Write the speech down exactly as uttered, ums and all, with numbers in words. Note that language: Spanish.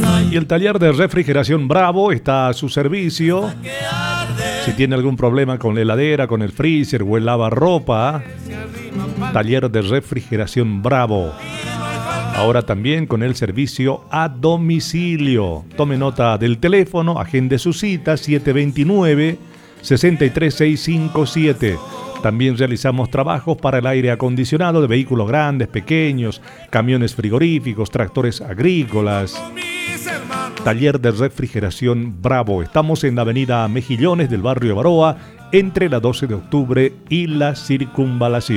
Y el taller de refrigeración Bravo está a su servicio. Si tiene algún problema con la heladera, con el freezer o el lavarropa, taller de refrigeración Bravo. Ahora también con el servicio a domicilio. Tome nota del teléfono, agende su cita siete dos nueve, seis tres seis cinco siete. También realizamos trabajos para el aire acondicionado de vehículos grandes, pequeños, camiones frigoríficos, tractores agrícolas. Taller de refrigeración Bravo. Estamos en la avenida Mejillones del barrio Baroa, entre la doce de octubre y la Circunvalación.